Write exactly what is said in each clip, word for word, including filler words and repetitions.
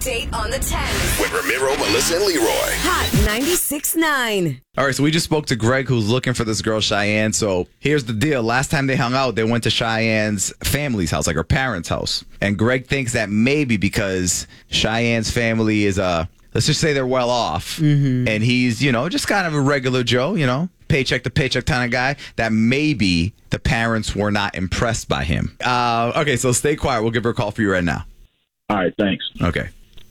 update on the tens. With Ramiro, Melissa, and Leroy. Hot ninety-six point nine. All right, so we just spoke to Greg, who's looking for this girl, Cheyenne. So here's the deal. Last time they hung out, they went to Cheyenne's family's house, like her parents' house. And Greg thinks that maybe because Cheyenne's family is, uh, let's just say they're well off. Mm-hmm. And he's, you know, just kind of a regular Joe, you know, paycheck to paycheck kind of guy, that maybe the parents were not impressed by him. Uh, okay, so stay quiet. We'll give her a call for you right now. All right, thanks. Okay.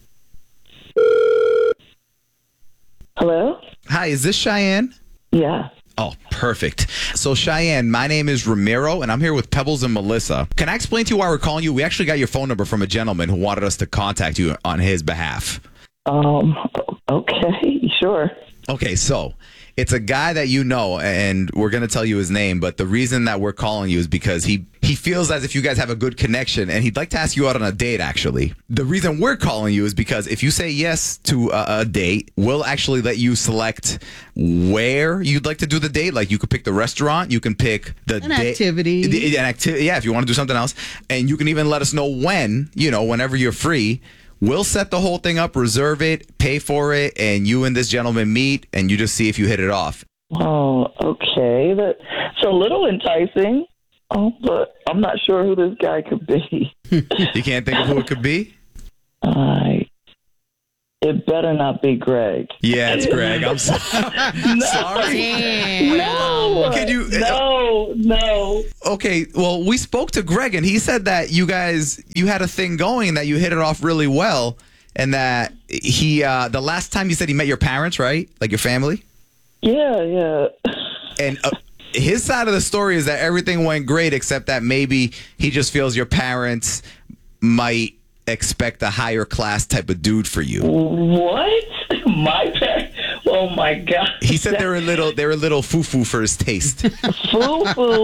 Hello? Hi, is this Cheyenne? Yeah. Oh, perfect. So, Cheyenne, my name is Ramiro, and I'm here with Pebbles and Melissa. Can I explain to you why we're calling you? We actually got your phone number from a gentleman who wanted us to contact you on his behalf. Um, okay, sure. Okay, so it's a guy that you know, and we're going to tell you his name, but the reason that we're calling you is because he, he feels as if you guys have a good connection, and he'd like to ask you out on a date, actually. The reason we're calling you is because if you say yes to a, a date, we'll actually let you select where you'd like to do the date. Like, you could pick the restaurant, you can pick the An da- activity. the- An activity, yeah, if you want to do something else. And you can even let us know when, you know, whenever you're free. We'll set the whole thing up, reserve it, pay for it, and you and this gentleman meet, and you just see if you hit it off. Oh, okay. That's a little enticing. Oh, but I'm not sure who this guy could be. You can't think of who it could be? I. It better not be Greg. Yeah, it's Greg. I'm so- sorry. Damn. No, Can you- no, no. Okay, well, we spoke to Greg, and he said that you guys, you had a thing going, that you hit it off really well, and that he, uh, the last time you said he met your parents, right? Like your family? Yeah, yeah. And uh, his side of the story is that everything went great, except that maybe he just feels your parents might expect a higher class type of dude for you. What? My parents? Oh my God. He said they're a little, they're a little foo-foo for his taste. Foo foo.